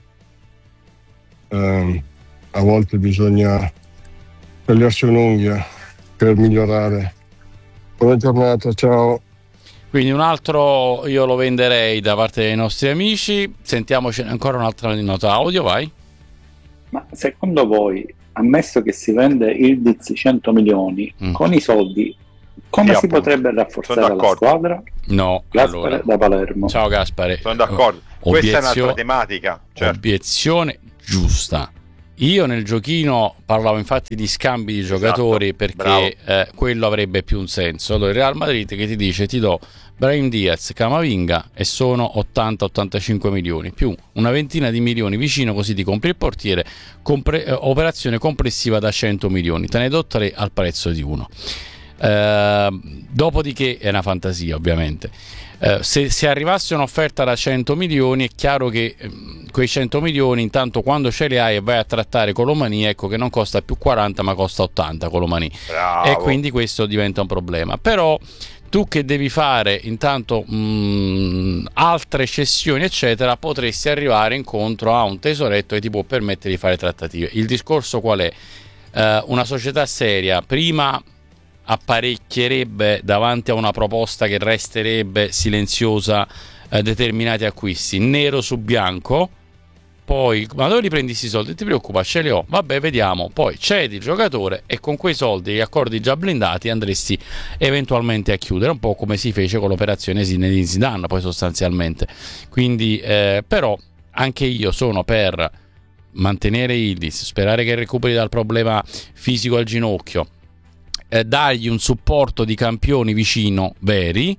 S10: Um, a volte bisogna tagliarsi un'unghia per migliorare. Buona giornata, ciao.
S4: Quindi un altro io lo venderei da parte dei nostri amici. Sentiamocene ancora un'altra nota audio, vai.
S11: Ma secondo voi, ammesso che si vende Ildiz cento milioni, mm. con i soldi come
S5: sì,
S11: si
S5: appunto.
S11: potrebbe rafforzare la squadra?
S4: No,
S11: Gaspare
S4: allora.
S11: da Palermo.
S4: Ciao Gaspare.
S5: Sono d'accordo.
S4: Obiezio...
S5: Questa è un'altra tematica. Certo.
S4: Obiezione giusta. Io nel giochino parlavo infatti di scambi di giocatori, esatto, perché eh, quello avrebbe più un senso. Allora il Real Madrid che ti dice ti do Brahim Diaz, Camavinga e sono ottanta ottantacinque milioni più una ventina di milioni vicino, così ti compri il portiere, compre- eh, operazione complessiva da cento milioni, te ne do tre al prezzo di uno. Eh, dopodiché è una fantasia ovviamente. Uh, se, se arrivasse un'offerta da cento milioni è chiaro che um, quei cento milioni intanto quando ce li hai e vai a trattare Colomani, ecco che non costa più quaranta ma costa ottanta Colomani.
S5: Bravo.
S4: E quindi questo diventa un problema. Però tu che devi fare intanto mh, altre cessioni eccetera, potresti arrivare incontro a un tesoretto che ti può permettere di fare trattative. Il discorso qual è? Uh, una società seria prima apparecchierebbe davanti a una proposta che resterebbe silenziosa eh, determinati acquisti nero su bianco, poi ma dove li prendi questi soldi? Ti preoccupa, ce li ho, vabbè vediamo, poi cedi il giocatore e con quei soldi, gli accordi già blindati, andresti eventualmente a chiudere, un po' come si fece con l'operazione Zinedine Zidane poi sostanzialmente. Quindi eh, però anche io sono per mantenere Ildiz, sperare che recuperi dal problema fisico al ginocchio, Eh, dargli un supporto di campioni vicino veri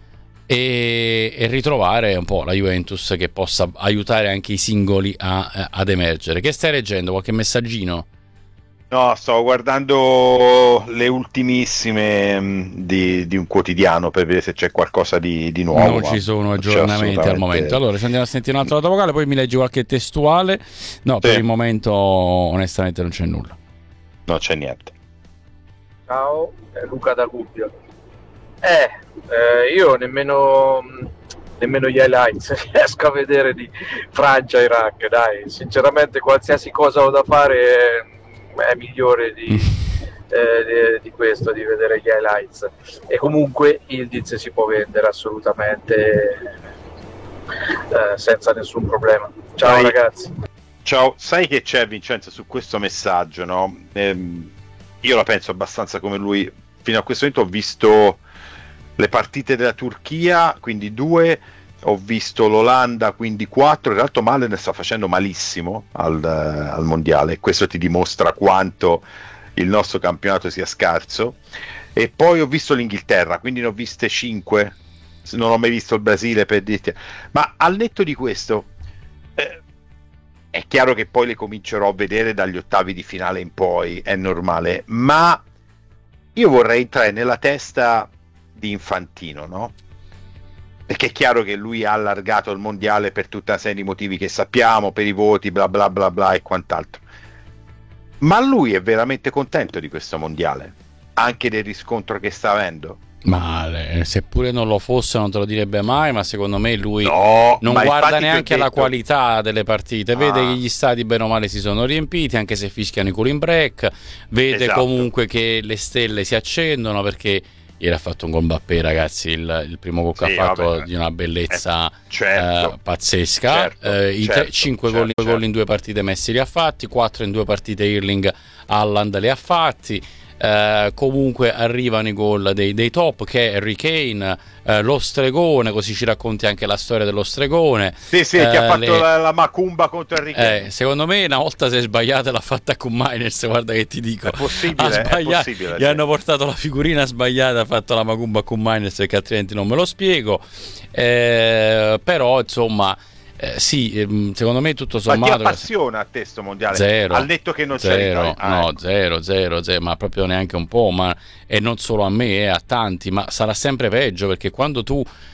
S4: e, e ritrovare un po' la Juventus che possa aiutare anche i singoli a, a, ad emergere. Che stai leggendo? Qualche messaggino?
S5: No, stavo guardando le ultimissime mh, di, di un quotidiano per vedere se c'è qualcosa di, di nuovo.
S4: Non ci sono aggiornamenti al momento. Allora ci andiamo a sentire un'altra nota vocale, poi mi leggi qualche testuale. No, sì. Per il momento onestamente non c'è nulla.
S5: Non c'è niente.
S12: Ciao, è Luca da Gubbio. Eh, eh, io nemmeno, nemmeno gli highlights riesco a vedere di Francia-Iraq, dai, sinceramente qualsiasi cosa ho da fare è, è migliore di, eh, di, di questo, di vedere gli highlights. E comunque Ildiz si può vendere assolutamente eh, senza nessun problema. Ciao. Dai. Ragazzi.
S5: Ciao, sai che c'è Vincenzo su questo messaggio, no? Ehm, io la penso abbastanza come lui. Fino a questo momento ho visto le partite della Turchia, quindi due, ho visto l'Olanda, quindi quattro. In realtà Malen ne sta facendo malissimo al, al mondiale, questo ti dimostra quanto il nostro campionato sia scarso. E poi ho visto l'Inghilterra, quindi ne ho viste cinque, non ho mai visto il Brasile, per dirti. Ma al netto di questo eh, è chiaro che poi le comincerò a vedere dagli ottavi di finale in poi, è normale, ma io vorrei entrare nella testa di Infantino, no? Perché è chiaro che lui ha allargato il mondiale per tutta una serie di motivi che sappiamo, per i voti, bla bla bla bla e quant'altro. Ma lui è veramente contento di questo mondiale, anche del riscontro che sta avendo?
S4: Ma seppure non lo fosse non te lo direbbe mai, ma secondo me lui
S5: no,
S4: non guarda neanche
S5: detto...
S4: la qualità delle partite,
S5: ah.
S4: vede che gli stadi bene o male si sono riempiti, anche se fischiano i cooling break, vede esatto. comunque che le stelle si accendono, perché ieri ha fatto un gol Mbappé, ragazzi, il, il primo gol che sì, ha fatto vabbè. di una bellezza eh, certo. eh, pazzesca,
S5: certo,
S4: eh, i
S5: certo,
S4: cinque
S5: certo,
S4: gol,
S5: certo.
S4: gol in due partite Messi li ha fatti, quattro in due partite Erling Haaland li ha fatti. Uh, comunque arrivano i gol dei, dei top, che è Harry Kane, uh, lo stregone, così ci racconti anche la storia dello stregone.
S5: Sì, sì, uh, che ha fatto le... la, la macumba contro Harry Kane.
S4: Eh, secondo me una volta si è sbagliata, l'ha fatta con Miners, guarda che ti dico.
S5: È possibile,
S4: è
S5: possibile.
S4: Gli sì. hanno portato la figurina sbagliata, ha fatto la macumba con Miners, perché altrimenti non me lo spiego. Eh, però, insomma... Eh, sì, secondo me tutto sommato.
S5: Ma ti appassiona a te sto mondiale?
S4: Zero.
S5: Al detto che non
S4: zero,
S5: c'è ah,
S4: no,
S5: ecco.
S4: zero, zero, zero, ma proprio neanche un po', ma e non solo a me, eh, a tanti, ma sarà sempre peggio, perché quando tu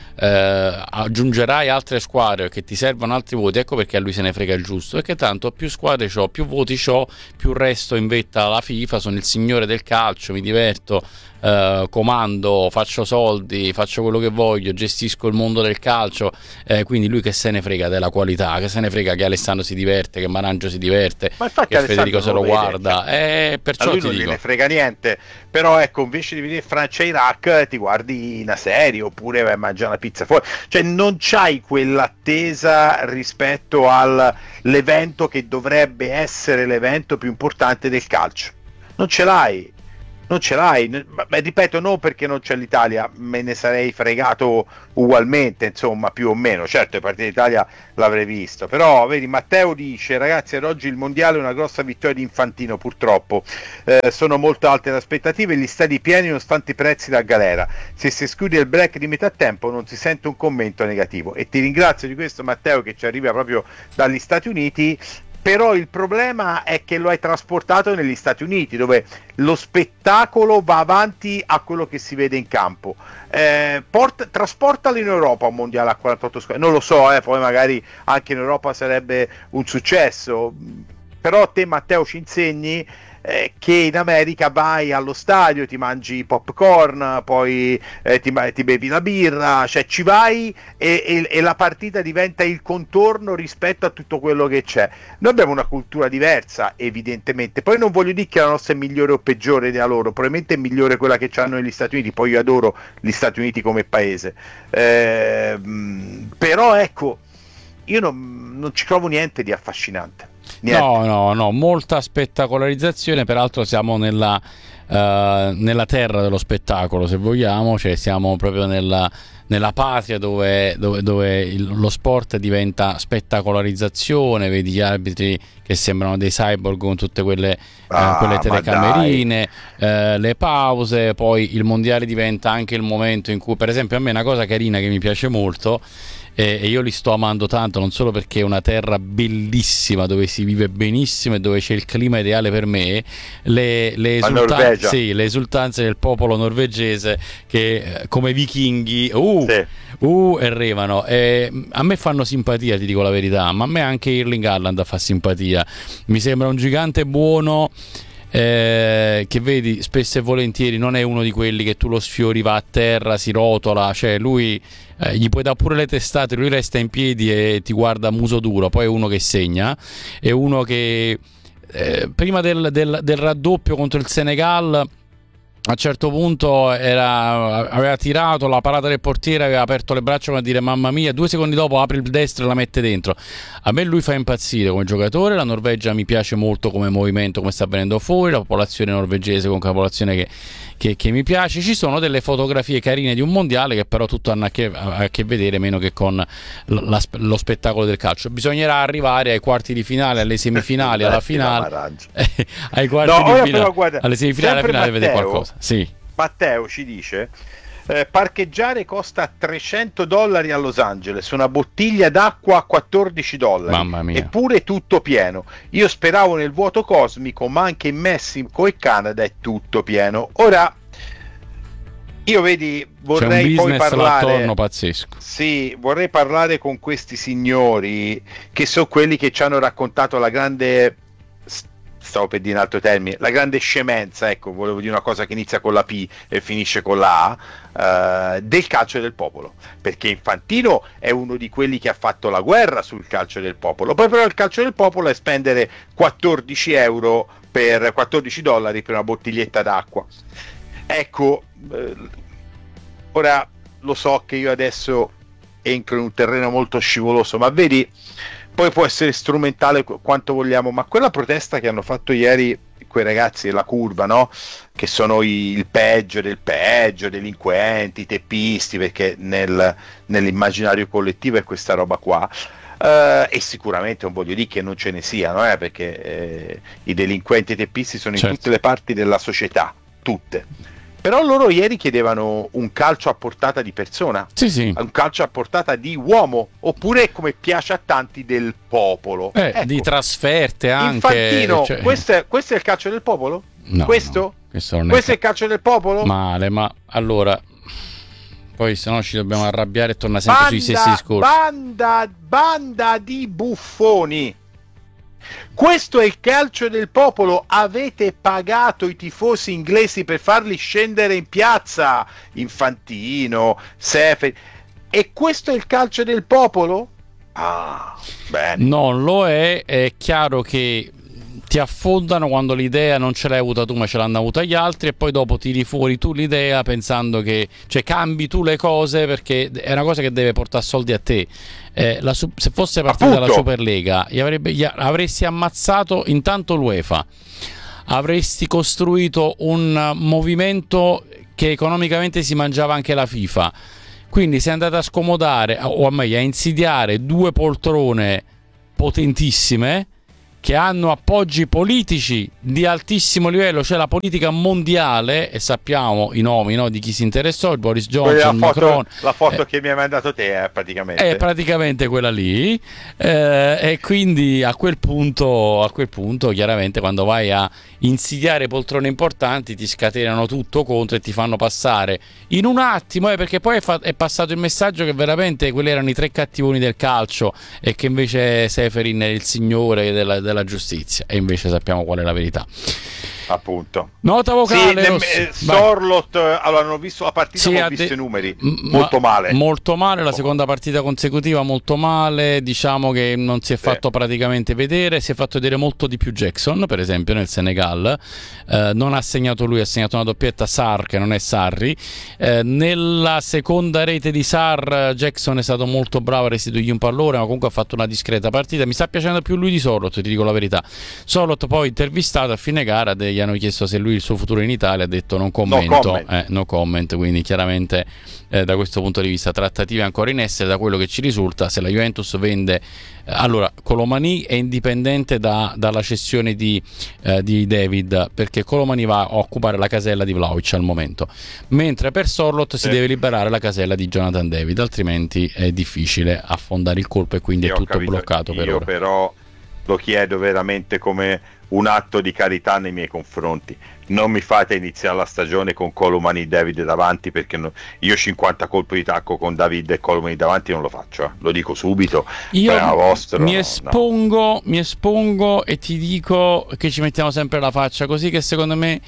S4: eh, aggiungerai altre squadre che ti servono altri voti, ecco perché a lui se ne frega il giusto, perché tanto più squadre c'ho, più voti c'ho, più resto in vetta alla FIFA, sono il signore del calcio, mi diverto, eh, comando, faccio soldi, faccio quello che voglio, gestisco il mondo del calcio, eh, quindi lui che se ne frega della qualità, che se ne frega che Alessandro si diverte, che Marangio si diverte,
S5: ma infatti
S4: che
S5: Alessandro
S4: Federico se lo,
S5: lo
S4: guarda, eh, perciò
S5: a lui
S4: ti
S5: non
S4: dico
S5: gliene frega niente, però ecco, invece di vedere Francia e Iraq ti guardi una serie oppure vai a mangiare una pizza fuori, cioè non c'hai quell'attesa rispetto all'evento che dovrebbe essere l'evento più importante del calcio, non ce l'hai. Non ce l'hai, ma ripeto, non perché non c'è l'Italia, me ne sarei fregato ugualmente, insomma, più o meno. Certo, le partite d'Italia l'avrei visto, però vedi, Matteo dice: ragazzi, ad oggi il mondiale è una grossa vittoria di Infantino, purtroppo eh, sono molto alte le aspettative, gli stadi pieni nonostante i prezzi da galera, se si esclude il break di metà tempo non si sente un commento negativo, e ti ringrazio di questo, Matteo, che ci arriva proprio dagli Stati Uniti. Però il problema è che lo hai trasportato negli Stati Uniti, dove lo spettacolo va avanti a quello che si vede in campo. Eh, porta, trasportalo in Europa un mondiale a quarantotto squadre, non lo so, eh, poi magari anche in Europa sarebbe un successo, però te, Matteo, ci insegni eh, che in America vai allo stadio, ti mangi popcorn, poi eh, ti, ti bevi la birra, cioè ci vai e, e, e la partita diventa il contorno rispetto a tutto quello che c'è. Noi abbiamo una cultura diversa, evidentemente, poi non voglio dire che la nostra è migliore o peggiore della loro, probabilmente è migliore quella che hanno negli Stati Uniti, poi io adoro gli Stati Uniti come paese, eh, però ecco, io non, non ci trovo niente di affascinante. Niente.
S4: No, no, no, molta spettacolarizzazione, peraltro siamo nella, uh, nella terra dello spettacolo, se vogliamo, cioè siamo proprio nella, nella patria dove, dove, dove il, lo sport diventa spettacolarizzazione, vedi gli arbitri che sembrano dei cyborg con tutte quelle,
S5: ah,
S4: uh, quelle telecamerine, uh, le pause, poi il mondiale diventa anche il momento in cui, per esempio, a me una cosa carina che mi piace molto, e io li sto amando tanto, non solo perché è una terra bellissima dove si vive benissimo e dove c'è il clima ideale per me, le, le, esultanze, sì, le esultanze del popolo norvegese che come vichinghi uh, sì. uh, arrivano, e a me fanno simpatia, ti dico la verità, ma a me anche Erling Haaland fa simpatia, mi sembra un gigante buono. Eh, che vedi spesso e volentieri non è uno di quelli che tu lo sfiori, va a terra, si rotola, cioè lui eh, gli puoi dare pure le testate, lui resta in piedi e ti guarda a muso duro. Poi è uno che segna, è uno che eh, prima del, del, del raddoppio contro il Senegal a un certo punto era, aveva tirato la parata del portiere, aveva aperto le braccia come a dire mamma mia, due secondi dopo apre il destro e la mette dentro. A me lui fa impazzire come giocatore, la Norvegia mi piace molto come movimento, come sta venendo fuori, la popolazione norvegese con una popolazione che, che, che mi piace. Ci sono delle fotografie carine di un mondiale che però tutto hanno a che, a che vedere meno che con la, lo spettacolo del calcio. Bisognerà arrivare ai quarti di finale, alle semifinali, alla finale, ai quarti
S5: no,
S4: di finale,
S5: guarda,
S4: alle semifinali, alla finale,
S5: Matteo,
S4: vedere qualcosa. Sì.
S5: Matteo ci dice eh, parcheggiare costa trecento dollari a Los Angeles, una bottiglia d'acqua a quattordici dollari,
S4: mamma mia,
S5: eppure tutto pieno. Io speravo nel vuoto cosmico, ma anche in Messico e Canada è tutto pieno. Ora io vedi vorrei poi parlare
S4: pazzesco.
S5: Sì, vorrei parlare con questi signori che sono quelli che ci hanno raccontato la grande, stavo per dire in altro termine, la grande scemenza, ecco, volevo dire una cosa che inizia con la P e finisce con la A, uh, del calcio del popolo, perché Infantino è uno di quelli che ha fatto la guerra sul calcio del popolo, poi però il calcio del popolo è spendere quattordici euro per quattordici dollari per una bottiglietta d'acqua. Ecco, eh, ora lo so che io adesso entro in un terreno molto scivoloso, ma vedi, poi può essere strumentale quanto vogliamo, ma quella protesta che hanno fatto ieri quei ragazzi della curva, no? Che sono i, il peggio del peggio, delinquenti, teppisti, perché nel, nell'immaginario collettivo è questa roba qua, uh, e sicuramente non voglio dire che non ce ne siano, eh, perché eh, i delinquenti e i teppisti sono in
S4: certo.
S5: tutte le parti della società, tutte. Però loro ieri chiedevano un calcio a portata di persona,
S4: sì, sì.
S5: un calcio a portata di uomo, oppure come piace a tanti del popolo.
S4: Eh,
S5: ecco.
S4: Di trasferte anche.
S5: Infantino,
S4: cioè...
S5: questo, è, questo è il calcio del popolo?
S4: No,
S5: questo?
S4: No, questo non
S5: questo
S4: è...
S5: è il calcio del popolo?
S4: Male, ma allora poi se no ci dobbiamo arrabbiare e torna sempre
S5: banda,
S4: sui stessi discorsi.
S5: Banda, banda di buffoni. Questo è il calcio del popolo. Avete pagato i tifosi inglesi per farli scendere in piazza, Infantino, Seferi, e questo è il calcio del popolo? Ah, bene.
S4: Non lo è, è chiaro che ti affondano quando l'idea non ce l'hai avuta tu ma ce l'hanno avuta gli altri, e poi dopo tiri fuori tu l'idea pensando che, cioè cambi tu le cose perché è una cosa che deve portare soldi a te. Eh, la, se fosse partita
S5: Appunto.
S4: la Superlega gli avrebbe, gli avresti ammazzato intanto l'UEFA, avresti costruito un movimento che economicamente si mangiava anche la FIFA, quindi sei andato a scomodare o a meglio a insidiare due poltrone potentissime che hanno appoggi politici di altissimo livello, cioè la politica mondiale, e sappiamo i nomi, no, di chi si interessò, il Boris Johnson,
S5: la foto,
S4: Macron.
S5: la foto
S4: eh,
S5: che mi hai mandato te è praticamente
S4: è praticamente quella lì, eh, e quindi a quel punto a quel punto chiaramente quando vai a insidiare poltrone importanti ti scatenano tutto contro e ti fanno passare in un attimo, eh, perché poi è, fa- è passato il messaggio che veramente quelli erano i tre cattivoni del calcio e che invece Seferin è il signore della, della giustizia, e invece sappiamo qual è la verità.
S5: Appunto.
S4: Nota vocale,
S5: sì,
S4: Rossi.
S5: eh, Sorlot, allora hanno visto la partita,
S4: Sì,
S5: ho
S4: ha
S5: visto
S4: de-
S5: i numeri,
S4: M-
S5: molto
S4: ma-
S5: male.
S4: Molto male, la seconda partita consecutiva molto male, diciamo che non si è fatto
S5: Sì.
S4: praticamente vedere, si è fatto vedere molto di più Jackson, per esempio nel Senegal, eh, non ha segnato lui, ha segnato una doppietta Sarr che non è Sarri, eh, nella seconda rete di Sarr Jackson è stato molto bravo a restituirgli un pallone, ma comunque ha fatto una discreta partita, mi sta piacendo più lui di Sorlot, ti dico la verità. Sorlot poi intervistato a fine gara gli hanno chiesto se lui il suo futuro in Italia, ha detto non commento,
S5: No comment.
S4: Eh, no comment, quindi chiaramente eh, da questo punto di vista trattative ancora in essere. Da quello che ci risulta, se la Juventus vende eh, allora Colomani è indipendente da, dalla cessione di, eh, di David, perché Colomani va a occupare la casella di Vlahovic al momento, mentre per Sorlot si
S5: Sì.
S4: deve liberare la casella di Jonathan David, altrimenti è difficile affondare il colpo e quindi
S5: Io
S4: è
S5: ho
S4: tutto
S5: capito.
S4: bloccato per
S5: Io
S4: ora.
S5: però lo chiedo veramente come un atto di carità nei miei confronti. Non mi fate iniziare la stagione con Colomani e David davanti, perché no, io cinquanta colpi di tacco con David e Colomani davanti non lo faccio, eh. Lo dico subito.
S4: Io
S5: Prima vostro,
S4: mi,
S5: no,
S4: espongo,
S5: no.
S4: mi espongo e ti dico che ci mettiamo sempre la faccia così, che secondo me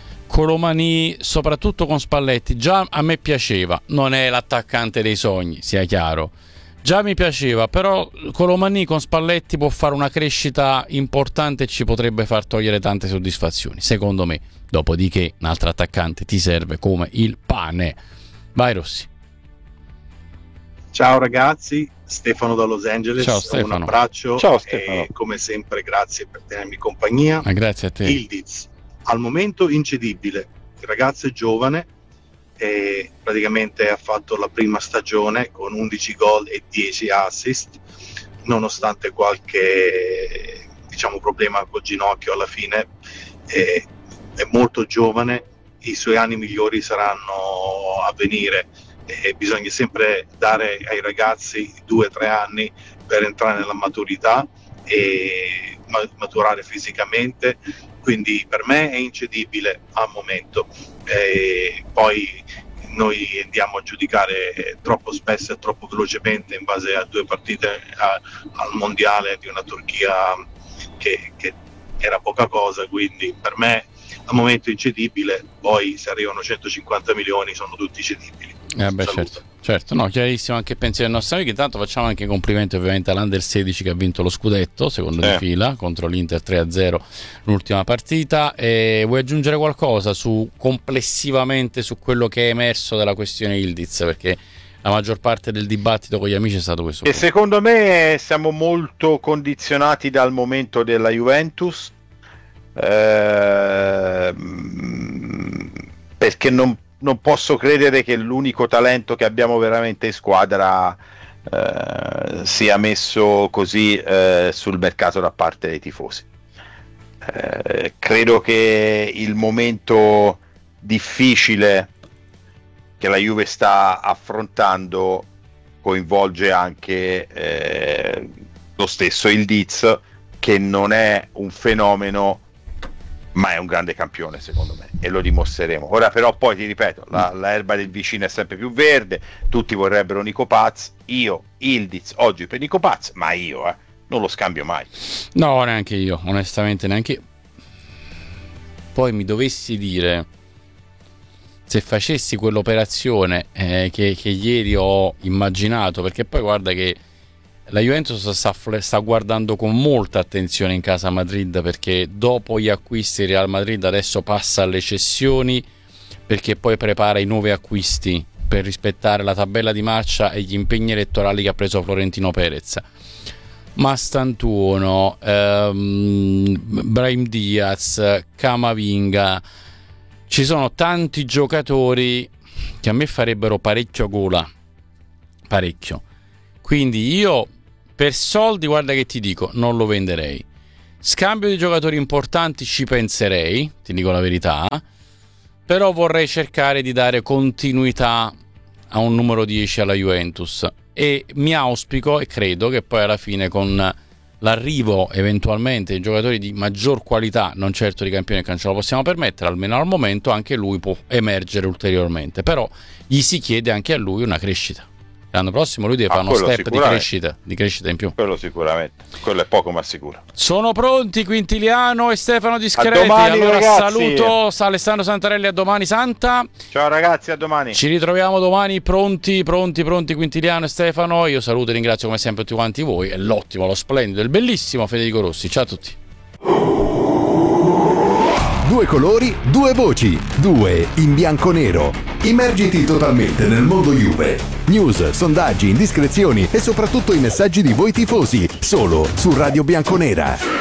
S4: Colomani, soprattutto con Spalletti, già a me piaceva, non è l'attaccante dei sogni, sia chiaro, già mi piaceva, però Colomani con Spalletti può fare una crescita importante e ci potrebbe far togliere tante soddisfazioni, secondo me. Dopodiché un altro attaccante ti serve come il pane. Vai Rossi.
S13: Ciao ragazzi, Stefano da Los Angeles.
S4: Ciao Stefano.
S13: Un abbraccio.
S5: Ciao Stefano.
S13: E come sempre grazie per tenermi compagnia.
S4: Ah, grazie a te.
S13: Ildiz, al momento incedibile, il ragazzo è giovane e praticamente ha fatto la prima stagione con undici gol e dieci assist, nonostante qualche diciamo problema col ginocchio alla fine. È, è molto giovane, i suoi anni migliori saranno a venire e bisogna sempre dare ai ragazzi due o tre anni per entrare nella maturità e maturare fisicamente, quindi per me è incedibile al momento. E poi noi andiamo a giudicare troppo spesso e troppo velocemente in base a due partite a, al mondiale di una Turchia che, che era poca cosa, quindi per me al momento è incedibile. Poi se arrivano centocinquanta milioni sono tutti cedibili.
S4: Eh beh, certo, certo, no, chiarissimo anche il pensiero del nostro amico. Intanto facciamo anche i complimenti ovviamente all'Under sedici che ha vinto lo scudetto, secondo
S5: Eh.
S4: di fila, contro l'Inter tre a zero l'ultima partita. E vuoi aggiungere qualcosa su complessivamente su quello che è emerso dalla questione Ildiz? Perché la maggior parte del dibattito con gli amici è stato questo.
S5: E secondo me siamo molto condizionati dal momento della Juventus, eh, perché non, non posso credere che l'unico talento che abbiamo veramente in squadra eh, sia messo così eh, sul mercato da parte dei tifosi. Eh, credo che il momento difficile che la Juve sta affrontando coinvolge anche eh, lo stesso Ildiz, che non è un fenomeno ma è un grande campione secondo me e lo dimostreremo. Ora però poi ti ripeto, la, l'erba del vicino è sempre più verde, tutti vorrebbero Nico Paz, io Ildiz oggi per Nico Paz, ma io eh, non lo scambio mai.
S4: No, neanche io, onestamente neanche io. Poi mi dovessi dire, se facessi quell'operazione eh, che, che ieri ho immaginato, perché poi guarda che la Juventus sta, sta guardando con molta attenzione in casa Madrid, perché dopo gli acquisti il Real Madrid adesso passa alle cessioni, perché poi prepara i nuovi acquisti per rispettare la tabella di marcia e gli impegni elettorali che ha preso Florentino Perez. Mastantuono, ehm, Brahim Diaz, Camavinga, ci sono tanti giocatori che a me farebbero parecchio gola, parecchio. Quindi io per soldi, guarda che ti dico, non lo venderei. Scambio di giocatori importanti ci penserei, ti dico la verità, però vorrei cercare di dare continuità a un numero dieci alla Juventus e mi auspico e credo che poi alla fine con l'arrivo eventualmente di giocatori di maggior qualità, non certo di campione che non ce lo possiamo permettere, almeno al momento anche lui può emergere ulteriormente, però gli si chiede anche a lui una crescita. L'anno prossimo lui deve ah, fare uno step di crescita, di crescita in più.
S5: Quello sicuramente, quello è poco ma sicuro.
S4: Sono pronti Quintiliano e Stefano Discreti.
S5: A domani,
S4: allora
S5: ragazzi.
S4: saluto Alessandro Santarelli, a domani Santa.
S5: Ciao ragazzi, a domani.
S4: Ci ritroviamo domani pronti, pronti, pronti Quintiliano e Stefano. Io saluto e ringrazio come sempre tutti quanti voi e l'ottimo, lo splendido, il bellissimo Federico Rossi. Ciao a tutti.
S9: Due colori, due voci, due in bianco-nero. Immergiti totalmente nel mondo Juve. News, sondaggi, indiscrezioni e soprattutto i messaggi di voi tifosi, solo su Radio Bianconera.